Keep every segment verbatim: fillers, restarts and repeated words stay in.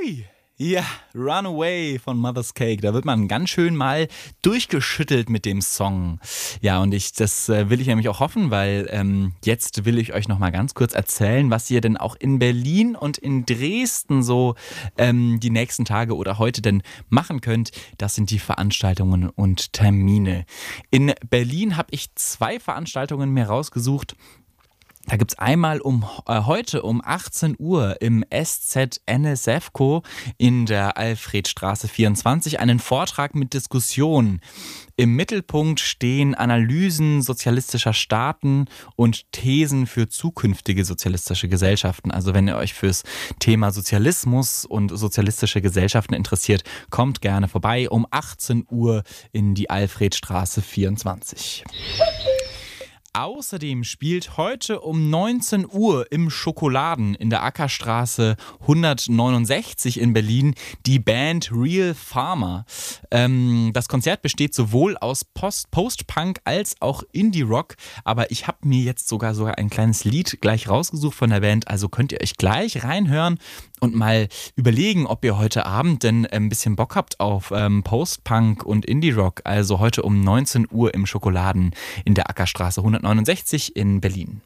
Hui. Ja, Runaway von Mother's Cake. Da wird man ganz schön mal durchgeschüttelt mit dem Song. Ja, und ich, das äh, will ich nämlich auch hoffen, weil ähm, jetzt will ich euch noch mal ganz kurz erzählen, was ihr denn auch in Berlin und in Dresden so ähm, die nächsten Tage oder heute denn machen könnt. Das sind die Veranstaltungen und Termine. In Berlin habe ich zwei Veranstaltungen mir rausgesucht. Da gibt's einmal um äh, heute um achtzehn Uhr im S Z N S F Co. in der Alfredstraße vierundzwanzig einen Vortrag mit Diskussion. Im Mittelpunkt stehen Analysen sozialistischer Staaten und Thesen für zukünftige sozialistische Gesellschaften. Also wenn ihr euch fürs Thema Sozialismus und sozialistische Gesellschaften interessiert, kommt gerne vorbei um achtzehn Uhr in die Alfredstraße vierundzwanzig. Außerdem spielt heute um neunzehn Uhr im Schokoladen in der Ackerstraße hundertneunundsechzig in Berlin die Band Real Farmer. Ähm, das Konzert besteht sowohl aus Post- Post-Punk als auch Indie-Rock, aber ich habe mir jetzt sogar sogar ein kleines Lied gleich rausgesucht von der Band, also könnt ihr euch gleich reinhören und mal überlegen, ob ihr heute Abend denn ein bisschen Bock habt auf ähm, Post-Punk und Indie-Rock. Also heute um neunzehn Uhr im Schokoladen in der Ackerstraße hundertneunundsechzig in Berlin.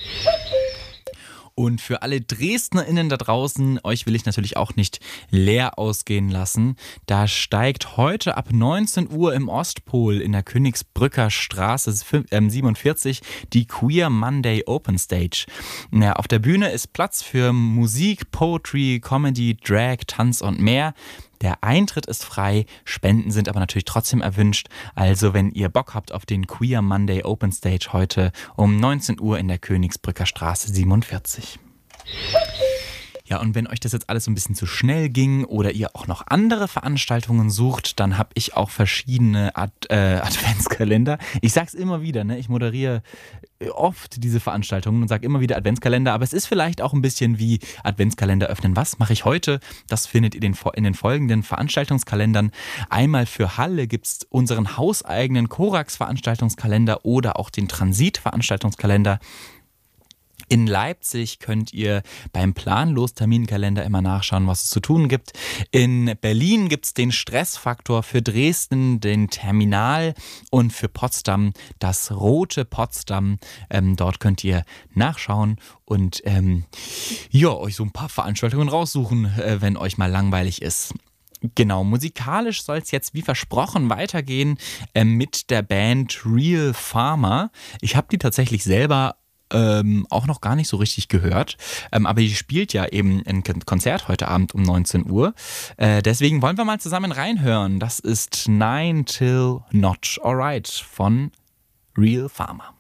Und für alle DresdnerInnen da draußen, euch will ich natürlich auch nicht leer ausgehen lassen. Da steigt heute ab neunzehn Uhr im Ostpol in der Königsbrücker Straße siebenundvierzig die Queer Monday Open Stage. Ja, auf der Bühne ist Platz für Musik, Poetry, Comedy, Drag, Tanz und mehr. Der Eintritt ist frei, Spenden sind aber natürlich trotzdem erwünscht. Also wenn ihr Bock habt auf den Queer Monday Open Stage heute um neunzehn Uhr in der Königsbrücker Straße siebenundvierzig. Ja, und wenn euch das jetzt alles so ein bisschen zu schnell ging oder ihr auch noch andere Veranstaltungen sucht, dann habe ich auch verschiedene Ad, äh, Adventskalender. Ich sag's immer wieder, ne? Ich moderiere oft diese Veranstaltungen und sage immer wieder Adventskalender, aber es ist vielleicht auch ein bisschen wie Adventskalender öffnen. Was mache ich heute? Das findet ihr in den folgenden Veranstaltungskalendern. Einmal für Halle gibt's unseren hauseigenen Korax-Veranstaltungskalender oder auch den Transit-Veranstaltungskalender. In Leipzig könnt ihr beim Planlos-Terminkalender immer nachschauen, was es zu tun gibt. In Berlin gibt es den Stressfaktor, für Dresden den Terminal und für Potsdam das Rote Potsdam. Ähm, dort könnt ihr nachschauen und ähm, ja, euch so ein paar Veranstaltungen raussuchen, äh, wenn euch mal langweilig ist. Genau, musikalisch soll es jetzt wie versprochen weitergehen äh, mit der Band Real Farmer. Ich habe die tatsächlich selber Ähm, auch noch gar nicht so richtig gehört. Ähm, aber die spielt ja eben ein Konzert heute Abend um neunzehn Uhr. Äh, deswegen wollen wir mal zusammen reinhören. Das ist Nine Till Not Alright von Real Farmer.